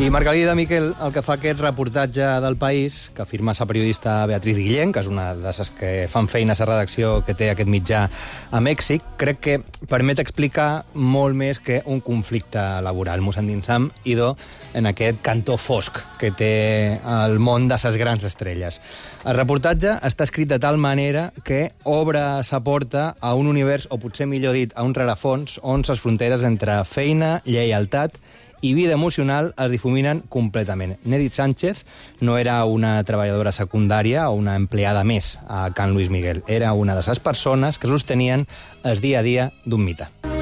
I Margalida, Miquel, el que fa aquest reportatge del País, que firma la periodista Beatriz Guillén, que és una de les que fan feina a la redacció que té aquest mitjà a Mèxic, crec que permet explicar molt més que un conflicte laboral. Mos endinsam, idò, en aquest cantó fosc que té el món de les grans estrelles. El reportatge està escrit de tal manera que obre sa porta a un univers, o potser millor dit, a un rerefons, on les fronteres entre feina, lleialtat i vida emocional es difuminen completament. Nedit Sánchez no era una treballadora secundària o una empleada més a Can Luis Miguel. Era una de les persones que sostenien el dia a dia d'un mite.